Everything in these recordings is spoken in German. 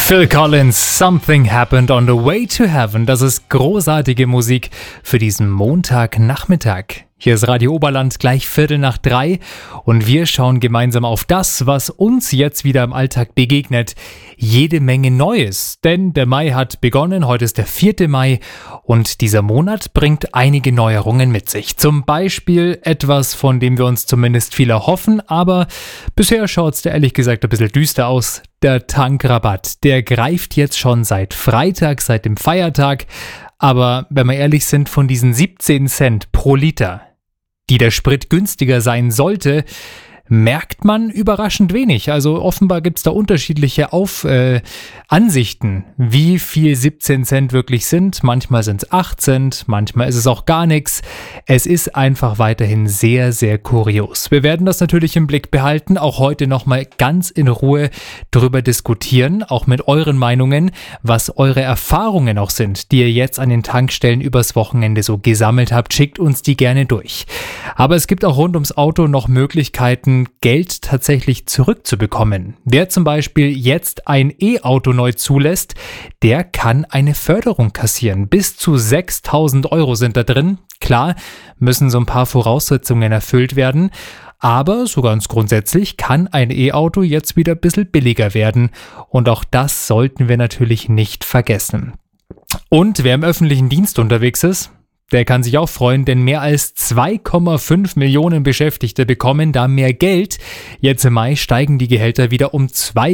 Phil Collins, Something Happened on the Way to Heaven. Das ist großartige Musik für diesen Montagnachmittag. Hier ist Radio Oberland, gleich 2:45 und wir schauen gemeinsam auf das, was uns jetzt wieder im Alltag begegnet. Jede Menge Neues, denn der Mai hat begonnen, heute ist der 4. Mai und dieser Monat bringt einige Neuerungen mit sich. Zum Beispiel etwas, von dem wir uns zumindest viel erhoffen, aber bisher schaut es da ehrlich gesagt ein bisschen düster aus. Der Tankrabatt, der greift jetzt schon seit Freitag, seit dem Feiertag, aber wenn wir ehrlich sind, von diesen 17 Cent pro Liter, die der Sprit günstiger sein sollte, merkt man überraschend wenig. Also offenbar gibt es da unterschiedliche Ansichten, wie viel 17 Cent wirklich sind. Manchmal sind es 8 Cent, manchmal ist es auch gar nichts. Es ist einfach weiterhin sehr, sehr kurios. Wir werden das natürlich im Blick behalten, auch heute nochmal ganz in Ruhe drüber diskutieren, auch mit euren Meinungen, was eure Erfahrungen auch sind, die ihr jetzt an den Tankstellen übers Wochenende so gesammelt habt. Schickt uns die gerne durch. Aber es gibt auch rund ums Auto noch Möglichkeiten, Geld tatsächlich zurückzubekommen. Wer zum Beispiel jetzt ein E-Auto neu zulässt, der kann eine Förderung kassieren. Bis zu 6.000 Euro sind da drin. Klar, müssen so ein paar Voraussetzungen erfüllt werden, aber so ganz grundsätzlich kann ein E-Auto jetzt wieder ein bisschen billiger werden. Und auch das sollten wir natürlich nicht vergessen. Und wer im öffentlichen Dienst unterwegs ist, der kann sich auch freuen, denn mehr als 2,5 Millionen Beschäftigte bekommen da mehr Geld. Jetzt im Mai steigen die Gehälter wieder um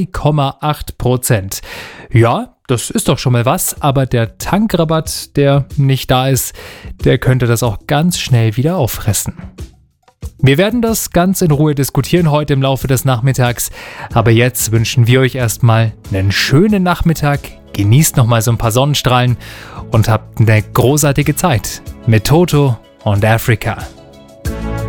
2,8%. Ja, das ist doch schon mal was, aber der Tankrabatt, der nicht da ist, der könnte das auch ganz schnell wieder auffressen. Wir werden das ganz in Ruhe diskutieren heute im Laufe des Nachmittags, aber jetzt wünschen wir euch erstmal einen schönen Nachmittag, genießt nochmal so ein paar Sonnenstrahlen und habt eine großartige Zeit mit Toto und Africa.